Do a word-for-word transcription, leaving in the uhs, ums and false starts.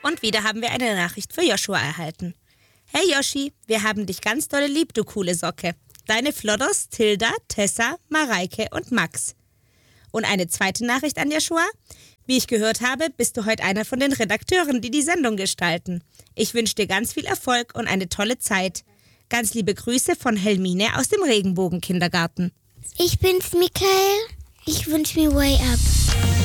Und wieder haben wir eine Nachricht für Joshua erhalten. Hey Yoshi, wir haben dich ganz dolle lieb, du coole Socke. Deine Flodders, Tilda, Tessa, Mareike und Max. Und eine zweite Nachricht an Joshua. Wie ich gehört habe, bist du heute einer von den Redakteuren, die die Sendung gestalten. Ich wünsche dir ganz viel Erfolg und eine tolle Zeit. Ganz liebe Grüße von Helmine aus dem Regenbogen-Kindergarten. Ich bin's, Michael. Ich wünsche mir Way Up.